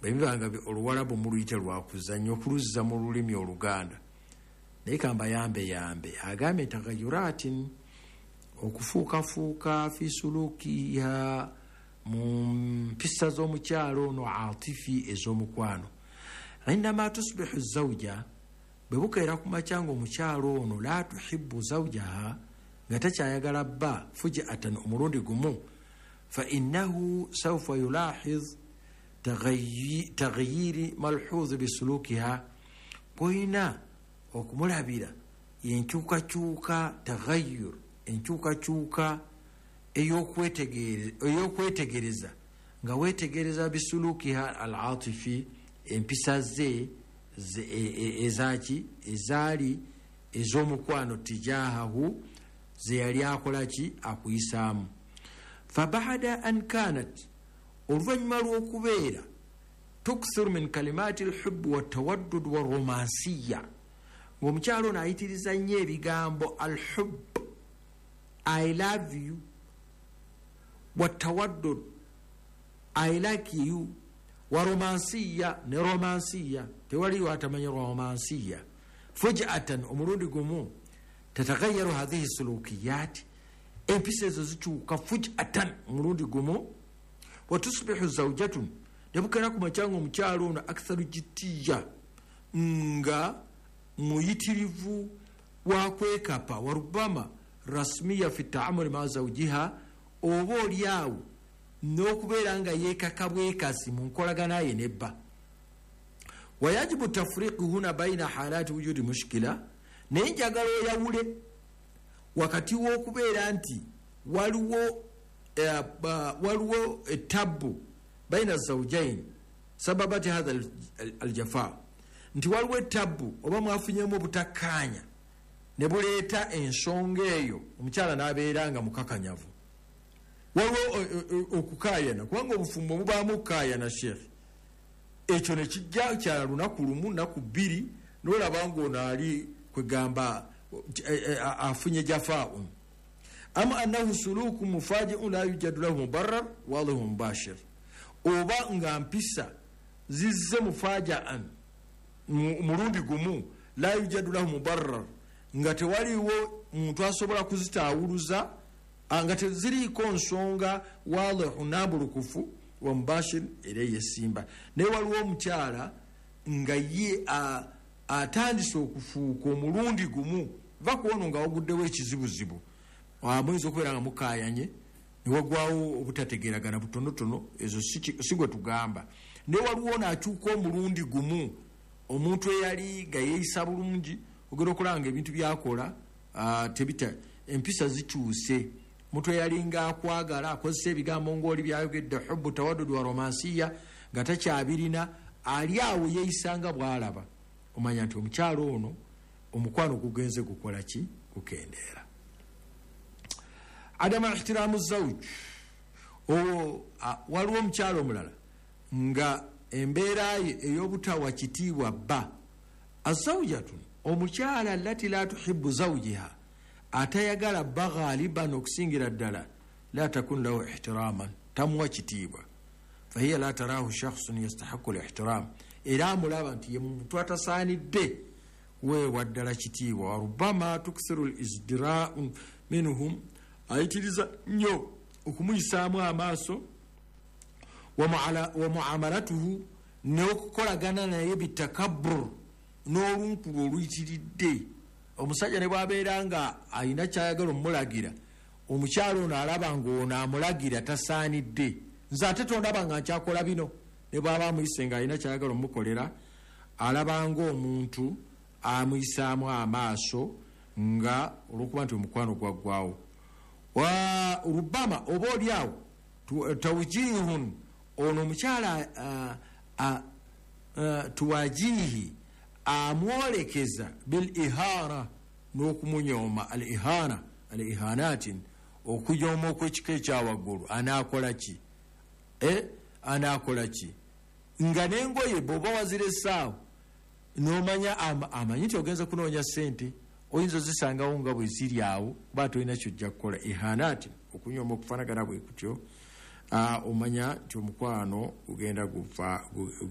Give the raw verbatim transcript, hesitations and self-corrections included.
bwebibanga oluwalabu muluyita lwakuzanya okuluzza mu lulimi Oluganda naye kamba yambe yambe agambye tagayuratin okufuukafuuka fi sulukiha mu mpisa z'omukyalo ono atifi ez'omukwano indama tusbihu zawja bwe bukeera ku makya ng'omukyalo ono la tuhibbu zawjaha nga takyayagala bba fujiatan omulundi gumu fa innahu sawfa yulahiz taghyiri malhuuz bisulukiha boyina okumulabira yenkyukakyuka taghayyur enkyukakyuka ey'okwetegereza nga weetegereza bisulukiha al atifi empisa ze ezaki ezaali ez'omukwano tijahahu ze yali akolaki akuyisaamu fabada an kanat oluvannyuma lw'okubeera tukthiru min kalimaati alhubbu watawaddud waromansiya ng'omukyalo ono ayitiriza nnyo ebigambo alhubb I love you watawaddud I like you waromansiya ne romansiya tewaliwo atamanya romansiya fujatan omulundi gumu tatagayyaru hadhihi sulukiyat empisa ezo zikyuka fujatan omulundi gumu watusbihu zawjatun nebukera ku makyango omukyalo ono aktharu jittiya nga muyitirivu wakwekapa warubama rasmiya fi taamuli ma zawjiha oba oliawo n'okubeera nga yeekaka bwekasi mu nkolagana ye nebba wayajibu tafriqu huna baina halati wujudi mushkila naye njagala oyawule wakati w'okubeera nti waliwo eh, uh, waliwo etabbu baina zawjain sababati hadha aljafa nti waliwo etabbu oba mwafunyemu obutakkaanya ne buleeta ensonga eyo omukyala n'abeera nga mukakanyavu waliwo okukaayana kubanga obufumbo bubaamu okukaayana shekhe ekyo ne kijja kya lunaku lumu naku bbiri n'olaba ng'ono ali kwegamba afunye jafaa'un ama annahu suluku mufaji'un la yujadu lahu mubarrar wadihu mubashir oba nga mpisa zizze mufaja'an mulundi gumu la yujadu lahu mubarrar nga tewaliwo muntu asobola kuzitaawuluza nga teziriiko nsonga wadihu nambulukufu wa mubashir era yesimba naye waliwo omukyala nga ye atandise okufuuka omulundi gumu va kuono nga waguddewo ekizibuzibu muyinza okubeera nga mukaayanye newagwawo obutategeragana butonotono ezo si gwe tugamba naye waliwo naakyuka omulundi gumu omuntu eyali nga yeeyisa bulungi ogera okulanga ebintu byakola tebita empisa zikyuse omuntu eyali nga akwagala akozesa ebigambo ngaoli byayogedde hubbu tawaddudu wa romansiya nga takyabirina ali awo yeeyisanga bwalaba omanya nti omukyalo ono omukwano gugenze gukola ki gukendeera adama ihtiramu zawj owo waliwo omukyalo omulala nga embeera ye ey'obutawa kitiibwa bba azawjatun omukyala allati la tuhibbu zawjiha atayagala bba ghaliban okusingira ddala la takun lahu ihtiraman tamuwa kitiibwa fahiya la tarahu shakhsun yastahaku lihtiram era amulaba nti ye muntu atasaanidde weewa ddala kitiibwa warubama tukthiru lizdirau minhum ayitiriza nnyo okumuyisaamu amaaso wa muamalatuhu n'okukolagana naye bitakabbur n'olunkulu oluyitiridde omusajja ne bwabeera nga alina kyayagala omulagira omukyalo ono alaba ng'ono amulagira tasaanidde nze ate tondaba nga nkyakola bino ne bwaba amuyise nga alina kyayagala omukolera alaba ng'omuntu amuyisaamu amaaso nga olwokuba nti omukwano gwaggwawo wa rubama oba oliawo tawjihun ono omukyala tuwajihi amwolekeza bil ihana n'okumunyooma al ihana al ihanatin okunyooma okw'ekika ekyawaggulu anaakola ki e anaakola ki nga n'engoye bw'oba wazira essaawa n'omanya amanyi nti ogenza kunoonya ssente oyinza ozisangawo nga bwe ziri awo kuba tolina kyojja kukola ihanati okunyooma okufaanagana bwe kutyo omanya nti omukwano gugenda